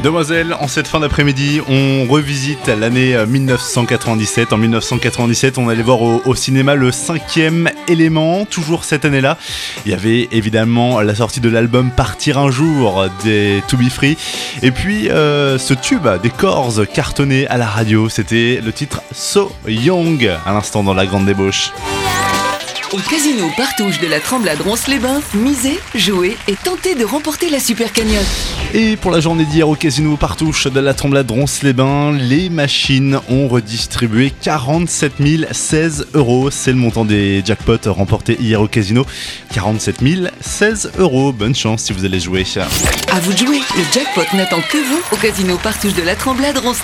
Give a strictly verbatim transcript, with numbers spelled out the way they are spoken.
Demoiselles, en cette fin d'après-midi, on revisite l'année dix-neuf cent quatre-vingt-dix-sept. En dix-neuf cent quatre-vingt-dix-sept, on allait voir au, au cinéma le cinquième élément. Toujours cette année-là, il y avait évidemment la sortie de l'album Partir un jour des To Be Free. Et puis euh, ce tube des Corrs cartonné à la radio, c'était le titre So Young, à l'instant dans La Grande Débauche. Au casino Partouche de la Tremblade Ronces-les-Bains, misez, jouez et tentez de remporter la super cagnotte. Et pour la journée d'hier au casino Partouche de la Tremblade Ronces-les-Bains, les machines ont redistribué quarante-sept mille seize euros. C'est le montant des jackpots remportés hier au casino. quarante-sept mille seize euros. Bonne chance si vous allez jouer. À vous de jouer, le jackpot n'attend que vous au casino Partouche de la Tremblade Ronces-les-Bains.